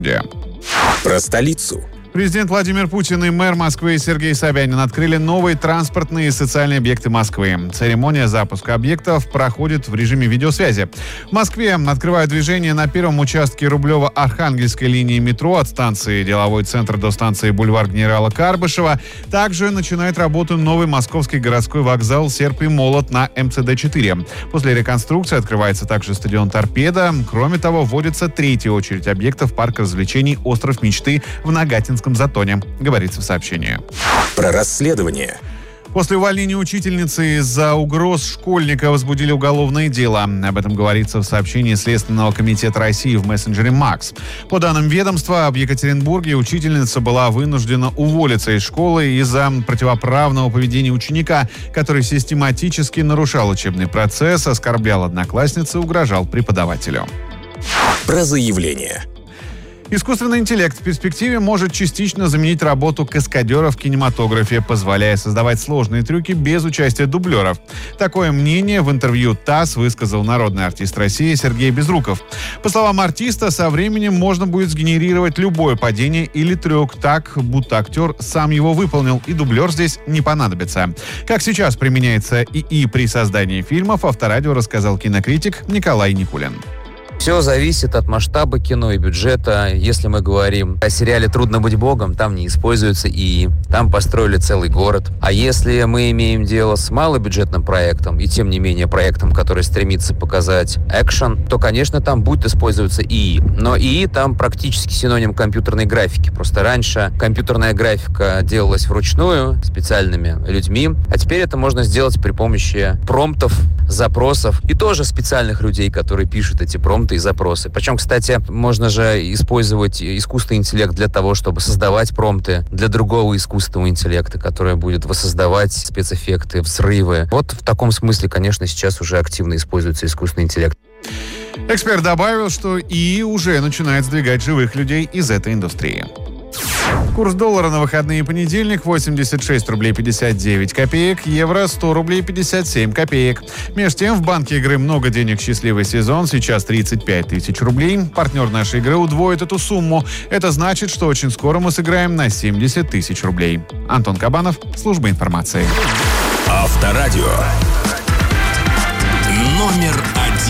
Про столицу. Президент Владимир Путин и мэр Москвы Сергей Собянин открыли новые транспортные и социальные объекты Москвы. Церемония запуска объектов проходит в режиме видеосвязи. В Москве открывают движение на первом участке Рублево-Архангельской линии метро от станции Деловой центр до станции Бульвар генерала Карбышева. Также начинает работу новый московский городской вокзал «Серп и молот» на МЦД-4. После реконструкции открывается также стадион «Торпедо». Кроме того, вводится третья очередь объектов парка развлечений «Остров мечты» в Нагатинском затоне, говорится в сообщении. Про расследование. После увольнения учительницы из-за угроз школьника возбудили уголовное дело. Об этом говорится в сообщении Следственного комитета России в мессенджере МАКС. По данным ведомства, в Екатеринбурге учительница была вынуждена уволиться из школы из-за противоправного поведения ученика, который систематически нарушал учебный процесс, оскорблял одноклассниц и угрожал преподавателю. Про заявление. Искусственный интеллект в перспективе может частично заменить работу каскадеров в кинематографе, позволяя создавать сложные трюки без участия дублеров. Такое мнение в интервью ТАСС высказал народный артист России Сергей Безруков. По словам артиста, со временем можно будет сгенерировать любое падение или трюк так, будто актер сам его выполнил, и дублер здесь не понадобится. Как сейчас применяется ИИ при создании фильмов, Авторадио рассказал кинокритик Николай Никулин. Все зависит от масштаба кино и бюджета. Если мы говорим о сериале «Трудно быть богом», там не используется ИИ, там построили целый город. А если мы имеем дело с малобюджетным проектом, и тем не менее проектом, который стремится показать экшен, то, конечно, там будет использоваться ИИ. Но ИИ там практически синоним компьютерной графики. Просто раньше компьютерная графика делалась вручную, специальными людьми, а теперь это можно сделать при помощи промптов, запросов и тоже специальных людей, которые пишут эти промпты и запросы. Причем, кстати, можно же использовать искусственный интеллект для того, чтобы создавать промпты для другого искусственного интеллекта, который будет воссоздавать спецэффекты, взрывы. Вот в таком смысле, конечно, сейчас уже активно используется искусственный интеллект. Эксперт добавил, что ИИ уже начинает сдвигать живых людей из этой индустрии. Курс доллара на выходные и понедельник 86 рублей 59 копеек, евро 100 рублей 57 копеек. Между тем, в банке игры «Много денег. Счастливый сезон» сейчас 35 тысяч рублей. Партнер нашей игры удвоит эту сумму. Это значит, что очень скоро мы сыграем на 70 тысяч рублей. Антон Кабанов, служба информации. Авторадио. Номер 1.